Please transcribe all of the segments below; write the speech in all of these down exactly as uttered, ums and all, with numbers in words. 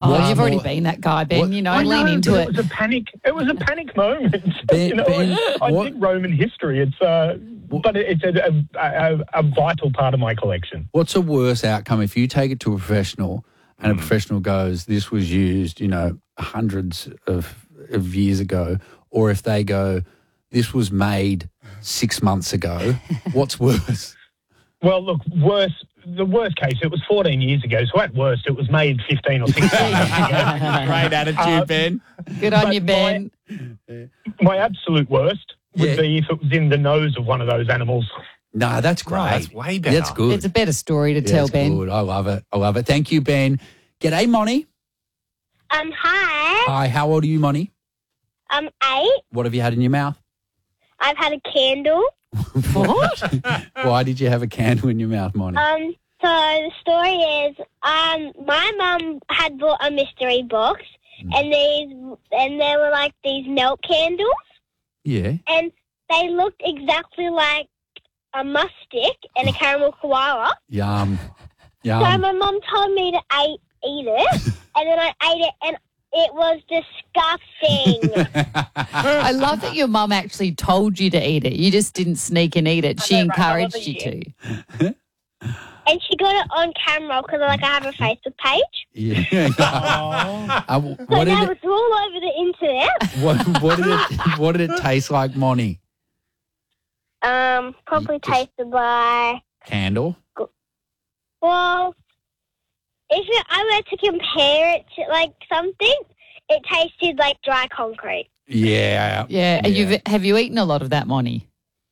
What's you've already more- been that guy, Ben. What- You know, I lean know, into but it. It was a panic. It was a panic moment. Ben- you know, Ben, I, what- I think Roman history. It's uh, but it's a, a, a, a vital part of my collection. What's a worse outcome if you take it to a professional and a professional goes, this was used, you know, hundreds of, of years ago, or if they go, this was made six months ago, what's worse? Well, look, worse. The worst case, it was fourteen years ago. So at worst, it was made fifteen or sixteen years ago. Great attitude, Uh, Ben. Good on but you, Ben. My absolute worst would Yeah. be if it was in the nose of one of those animals. No, that's great. Oh, that's way better. That's good. It's a better story to Yeah, tell, it's Ben. good. I love it. I love it. Thank you, Ben. G'day, Moni. Um, hi. Hi, how old are you, Moni? I'm eight. What have you had in your mouth? I've had a candle. What? Why did you have a candle in your mouth, Moni? Um, so the story is, um, my mum had bought a mystery box, and these, and they were like these milk candles, yeah. and they looked exactly like a musk stick and a caramel koala. Yum. So Yum. my mum told me to eat, eat it, and then I ate it, and it was disgusting. I love that your mum actually told you to eat it. You just didn't sneak and eat it. She know, right? I encouraged wasn't you here. to. And she got it on camera because, like, I have a Facebook page. Yeah. Uh, So what, did now it, it's all over the internet. what, what, did it, what did it taste like, Moni? Um, probably Just- tasted by, Candle? well, if it, I were to compare it to, like, something, it tasted like dry concrete. Yeah. Yeah. And You've, have you eaten a lot of that, Moni?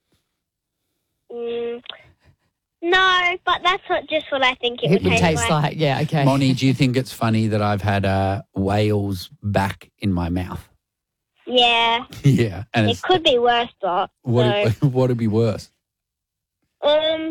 Mm, no, but that's not just what I think it would, It would taste, taste like. like, yeah, okay. Moni, do you think it's funny that I've had a whale's back in my mouth? Yeah, Yeah. And it it's, could be worse, though. what, So, what would be worse? um,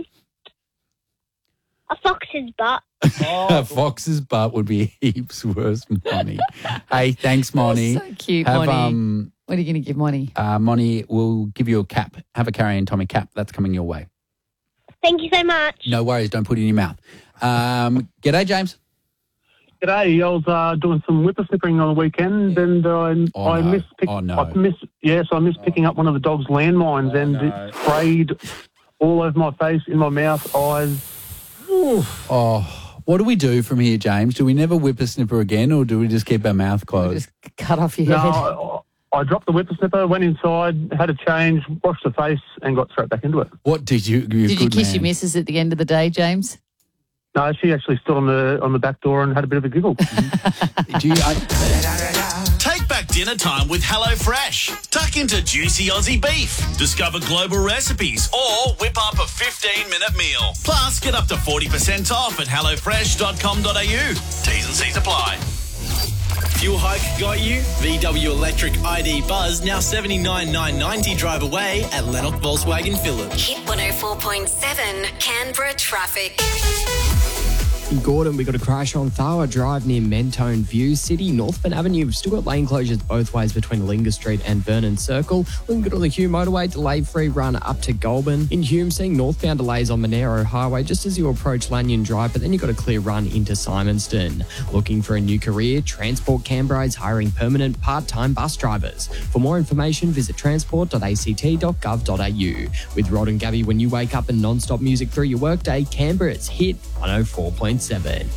a fox's butt. A fox's butt would be heaps worse, Moni. Hey, thanks, Moni. So cute, Have, Moni. um, What are you going to give Moni? uh, Moni, we'll give you a cap. Have a Carrie and Tommy cap. That's coming your way. Thank you so much. No worries. Don't put it in your mouth. Um, g'day, James. G'day, I was uh, doing some whippersnippering on the weekend, and I, Oh, I no. missed. Pick, Oh, no. I missed. Yes, I missed picking up one of the dog's landmines, and it sprayed all over my face, in my mouth, eyes. Oh, what do we do from here, James? Do we never whippersnipper again, or do we just keep our mouth closed? Just cut off your No, head. I, I dropped the whippersnipper, went inside, had a change, washed the face, and got straight back into it. What did you? You Did you good kiss man. your missus at the end of the day, James? No, she actually stood on the on the back door and had a bit of a giggle. Do you, I, Take back dinner time with HelloFresh. Tuck into juicy Aussie beef. Discover global recipes or whip up a fifteen-minute meal. Plus, get up to forty percent off at hello fresh dot com dot a u. T's and C's apply. Fuel hike got you? V W Electric I D Buzz now seventy-nine thousand nine hundred ninety drive away at Lennox Volkswagen Phillip. Hit one oh four point seven Canberra traffic. In Gordon, we got a crash on Tharwa Drive near Mentone View City. Northburn Avenue, we've still got lane closures both ways between Linga Street and Vernon Circle. We've got on the Hume Motorway, delay-free run up to Goulburn. In Hume, seeing northbound delays on Monero Highway just as you approach Lanyon Drive, but then you've got a clear run into Simonston. Looking for a new career? Transport Canberra is hiring permanent part-time bus drivers. For more information, visit transport dot a c t dot gov dot a u. With Rod and Gabby, when you wake up and non-stop music through your workday, Canberra's Hit one oh four point seven.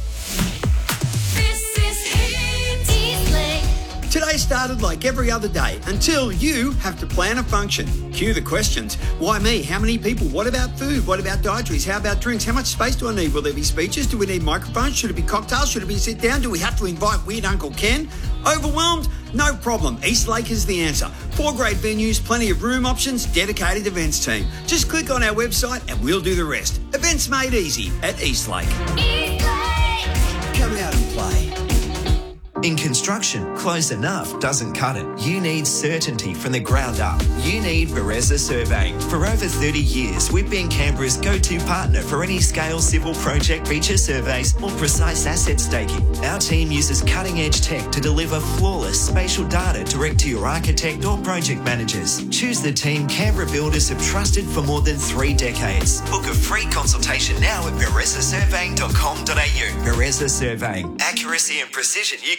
Today started like every other day until you have to plan a function. Cue the questions. Why me? How many people? What about food? What about dietaries? How about drinks? How much space do I need? Will there be speeches? Do we need microphones? Should it be cocktails? Should it be sit down? Do we have to invite Weird Uncle Ken? Overwhelmed? No problem. East Lake is the answer. Four great venues, plenty of room options, dedicated events team. Just click on our website and we'll do the rest. Events made easy at East Lake. East Lake! Come out and play. In construction, close enough doesn't cut it. You need certainty from the ground up. You need Bereza Surveying. For over thirty years, we've been Canberra's go-to partner for any scale civil project feature surveys or precise asset staking. Our team uses cutting-edge tech to deliver flawless spatial data direct to your architect or project managers. Choose the team Canberra builders have trusted for more than three decades. Book a free consultation now at bereza surveying dot com dot a u. Bereza Surveying. Accuracy and precision you